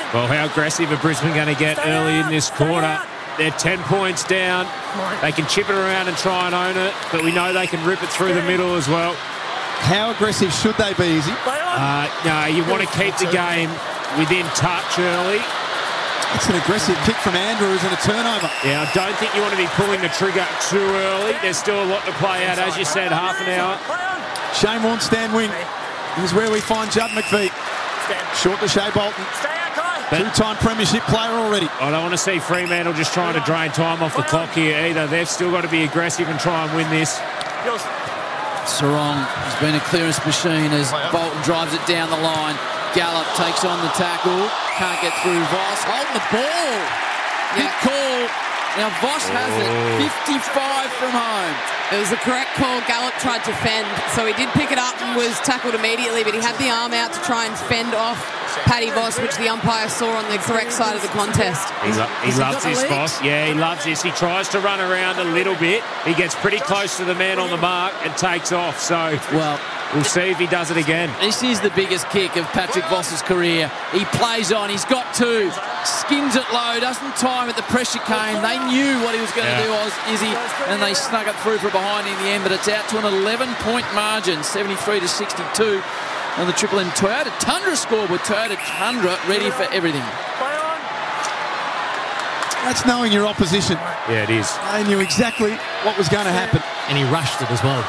Well, how aggressive are Brisbane going to get early in this quarter? They're 10 points down. They can chip it around and try and own it, but we know they can rip it through the middle as well. How aggressive should they be, Izzy? No, you want to keep the game within touch early. It's an aggressive kick from Andrews and a turnover. Yeah, I don't think you want to be pulling the trigger too early. There's still a lot to play out, as you said, half an hour. Shane Warne stand wing. Here's where we find Judd McVeigh. Short to Shea Bolton. Two-time premiership player already. I don't want to see Fremantle just trying to drain time off the clock here either. They've still got to be aggressive and try and win this. Sarong has been a clearance machine as Bolton drives it down the line. Gallup takes on the tackle. Can't get through Voss. Holding the ball. Good call. Now Voss has it. 55 from home. It was the correct call. Gallup tried to fend, so he did pick it up and was tackled immediately, but he had the arm out to try and fend off Paddy Voss, which the umpire saw on the correct side of the contest. He loves this, Voss. Yeah, he loves this. He tries to run around a little bit. He gets pretty close to the man on the mark and takes off. So, well, we'll see if he does it again. This is the biggest kick of Patrick Voss's career. He plays on. He's got two. Skins it low. Doesn't time it. The pressure came. They knew what he was going to do, Izzy, and they snuck it through from behind in the end. But it's out to an 11-point margin, 73-62. On the Triple M Toyota Tundra scoreboard. Toyota Tundra ready for everything. That's knowing your opposition. Yeah, it is. They knew exactly what was going to happen. And he rushed it as well.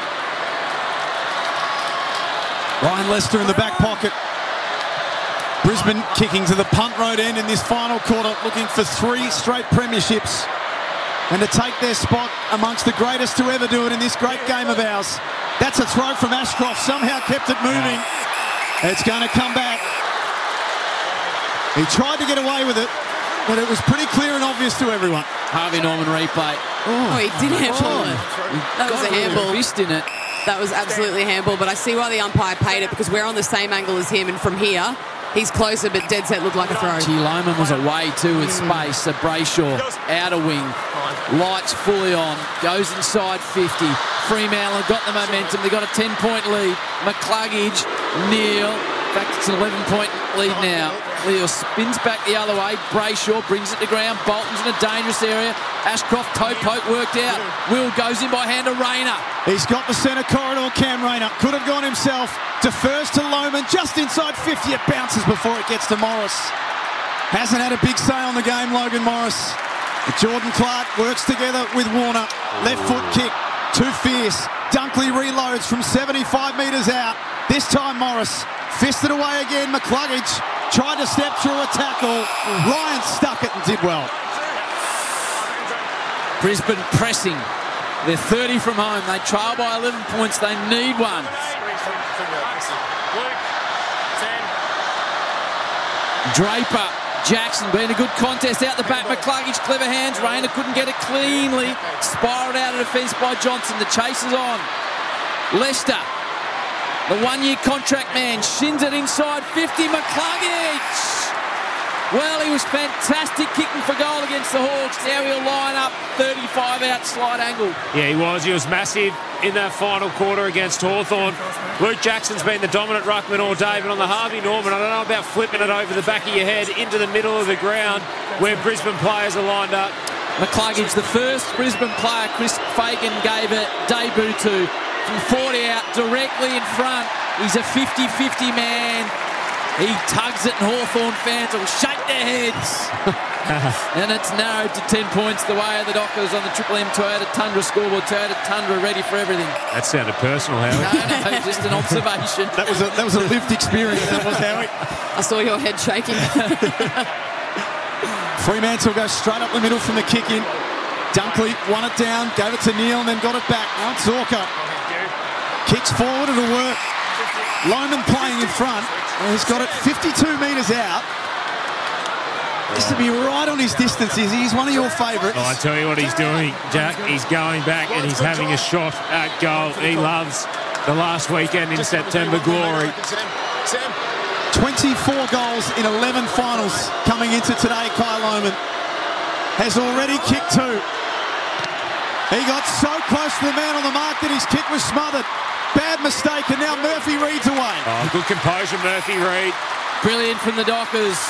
Ryan Lester in the back pocket. Brisbane kicking to the punt road end in this final quarter, looking for 3 straight premierships and to take their spot amongst the greatest to ever do it in this great game of ours. That's a throw from Ashcroft. Somehow kept it moving. It's going to come back. He tried to get away with it, but it was pretty clear and obvious to everyone. Harvey Norman replay. Oh, he did handball it. That was a handball. Fist in it. That was absolutely handball, but I see why the umpire paid it, because we're on the same angle as him, and from here, he's closer, but dead set looked like a throw. Gee, Loman was away too with space. So Brayshaw, outer wing, lights fully on, goes inside 50. Fremantle got the momentum. They got a 10-point lead. McCluggage, Neil. In fact, it's an 11-point lead now. Leo spins back the other way. Brayshaw brings it to ground. Bolton's in a dangerous area. Ashcroft toe poke worked out. Will goes in by hand to Rayner. He's got the centre corridor, Cam Rayner. Could have gone himself. Defers to Loman. Just inside 50. It bounces before it gets to Morris. Hasn't had a big say on the game, Logan Morris. Jordan Clark works together with Warner. Left foot kick. Too fierce. Dunkley reloads from 75 metres out. This time Morris fisted away again. McCluggage tried to step through a tackle. Ryan stuck it and did well. Brisbane pressing. They're 30 from home. They trail by 11 points. They need one. Draper, Jackson, been a good contest out the back. McCluggage, clever hands. Rayner couldn't get it cleanly. Spiralled out of defence by Johnson. The chase is on. Lester, the one-year contract man, shins it inside 50. McCluggage. Well, he was fantastic kicking for goal against the Hawks. Now he'll line up 35 out slide angle. Yeah, he was. He was massive in that final quarter against Hawthorn. Luke Jackson's been the dominant ruckman all day, but on the Harvey Norman, I don't know about flipping it over the back of your head into the middle of the ground where Brisbane players are lined up. McCluggage, the first Brisbane player Chris Fagan gave a debut to, from 40 out, directly in front. He's a 50-50 man. He tugs it and Hawthorn fans will shake their heads. And it's narrowed to 10 points the way of the Dockers on the Triple M Toyota Tundra scoreboard. Toyota Tundra ready for everything. That sounded personal, Howie. No, just an observation. That was a lived experience, that was, Howie. I saw your head shaking. Fremantle goes straight up the middle from the kick in. Dunkley won it down, gave it to Neil and then got it back. Now it's Zorka. Kicks forward, it'll work. Loman playing in front. He's got it 52 metres out. This will be right on his distance. He's one of your favourites. Oh, I tell you what he's doing, Jack. He's going back and he's having a shot at goal. He loves the last weekend in September glory. 24 goals in 11 finals coming into today. Kyle Loman has already kicked 2. He got so close to the man on the mark that his kick was smothered. Bad mistake, and now Murphy Reid's away. Oh, good composure, Murphy Reid. Brilliant from the Dockers.